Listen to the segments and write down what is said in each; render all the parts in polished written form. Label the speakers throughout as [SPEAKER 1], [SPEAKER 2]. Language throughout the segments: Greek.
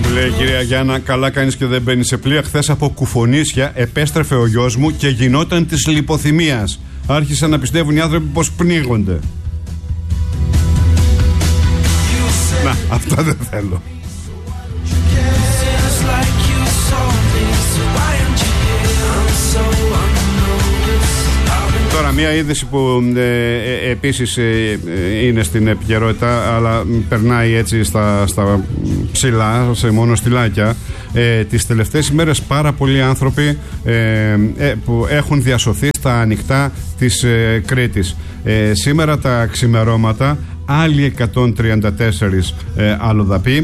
[SPEAKER 1] Μου λέει η κυρία Γιάννα, καλά κάνεις και δεν μπαίνεις σε πλοία. Χθες από Κουφονίσια επέστρεφε ο γιος μου και γινόταν της λιποθυμίας. Άρχισαν να πιστεύουν οι άνθρωποι πως πνίγονται. Να, αυτά δεν θέλω. Τώρα μια είδηση που επίσης είναι στην επικαιρότητα, αλλά περνάει έτσι στα ψηλά, σε μονοστιλάκια. Τις τελευταίες ημέρες πάρα πολλοί άνθρωποι που έχουν διασωθεί στα ανοιχτά της Κρήτης. Σήμερα τα ξημερώματα άλλοι 134 αλλοδαποί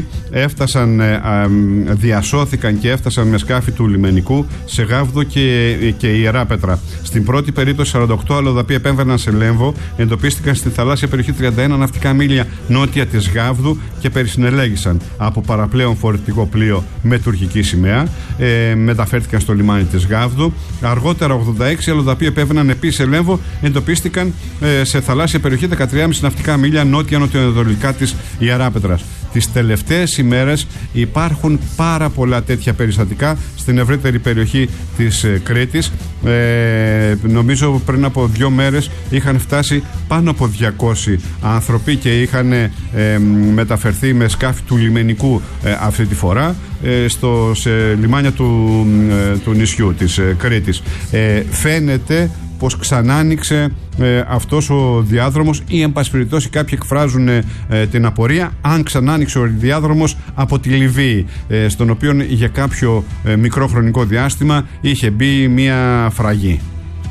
[SPEAKER 1] διασώθηκαν και έφτασαν με σκάφη του λιμενικού σε Γάβδο και Ιεράπετρα. Στην πρώτη περίπτωση 48 αλλοδαποί επέμβαιναν σε Λέμβο, εντοπίστηκαν στη θαλάσσια περιοχή 31 ναυτικά μίλια νότια της Γάβδου και περισυνελέγησαν από παραπλέον φορτηγό πλοίο με τουρκική σημαία. Μεταφέρθηκαν στο λιμάνι της Γάβδου. Αργότερα 86 αλλοδαποί επέμβαιναν επίσης σε Λέμβο, εντοπίστηκαν σε θαλάσσια περιοχή 13,5 ναυτικά μίλια νότια-νοτιοανατολικά της Ιεράπετρας. Τις τελευταίες ημέρες υπάρχουν πάρα πολλά τέτοια περιστατικά στην ευρύτερη περιοχή της Κρήτης. Νομίζω πριν από 2 μέρες είχαν φτάσει πάνω από 200 άνθρωποι και είχαν μεταφερθεί με σκάφη του λιμενικού αυτή τη φορά σε λιμάνια του νησιού της Κρήτης. Φαίνεται πως ξανά άνοιξε αυτός ο διάδρομος, ή εν πάση περιπτώσει κάποιοι εκφράζουν την απορία αν ξανά άνοιξε ο διάδρομος από τη Λιβύη, στον οποίο για κάποιο μικρό χρονικό διάστημα είχε μπει μια φραγή.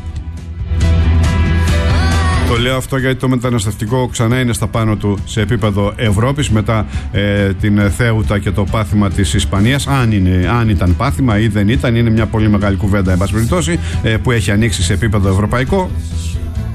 [SPEAKER 1] Το λέω αυτό γιατί το μεταναστευτικό ξανά είναι στα πάνω του σε επίπεδο Ευρώπης μετά την Θέουτα και το πάθημα της Ισπανίας. Αν ήταν πάθημα ή δεν ήταν, είναι μια πολύ μεγάλη κουβέντα εν πάση περιπτώσει, που έχει ανοίξει σε επίπεδο ευρωπαϊκό.